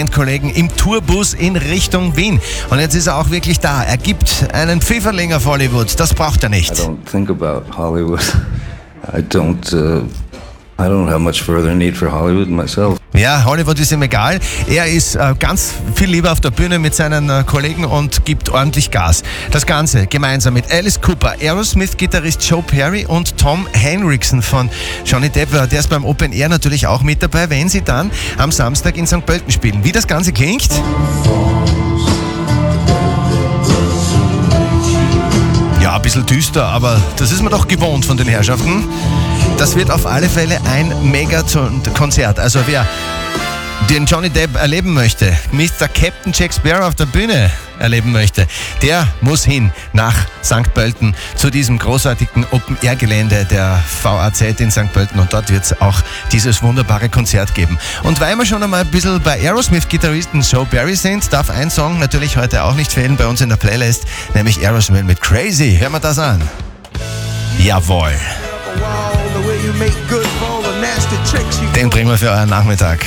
Bandkollegen im Tourbus in Richtung Wien. Und jetzt ist er auch wirklich da. Er gibt einen Pfifferling auf Hollywood. Das braucht er nicht. I don't think about Hollywood. I don't have much further need for Hollywood myself. Ja, Hollywood ist ihm egal. Er ist ganz viel lieber auf der Bühne mit seinen Kollegen und gibt ordentlich Gas. Das Ganze gemeinsam mit Alice Cooper, Aerosmith-Gitarrist Joe Perry und Tom Henriksen von Johnny Depp. Der ist beim Open Air natürlich auch mit dabei, wenn sie dann am Samstag in St. Pölten spielen. Wie das Ganze klingt? Ja, ein bisschen düster, aber das ist man doch gewohnt von den Herrschaften. Das wird auf alle Fälle ein Mega-Konzert. Also wer den Johnny Depp erleben möchte, Mr. Captain Jack Sparrow auf der Bühne erleben möchte, der muss hin nach St. Pölten zu diesem großartigen Open-Air-Gelände der VAZ in St. Pölten und dort wird es auch dieses wunderbare Konzert geben. Und weil wir schon einmal ein bisschen bei Aerosmith-Gitarristen Joe Perry sind, darf ein Song natürlich heute auch nicht fehlen bei uns in der Playlist, nämlich Aerosmith mit Crazy. Hören wir das an. Jawohl. Den bringen wir für euren Nachmittag.